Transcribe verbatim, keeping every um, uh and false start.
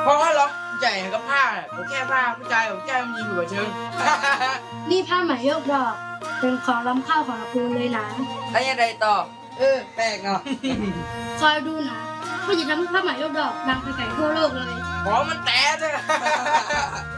อเหรอผู้ชายก็ผ้าผมแค่ผ้าผู้ชายผมแค่มีอยู่เชิงนี่ผ้าไหมยกดอกเป็นของล้ำค่าของตระกูลเลยนะแล้วยังไงต่อเออแปลกเนาะคอยดูนะผู้หญิงทำผ้าไหมยกดอกดังไปไกลทั่วโลกเลยของมันแตะเลย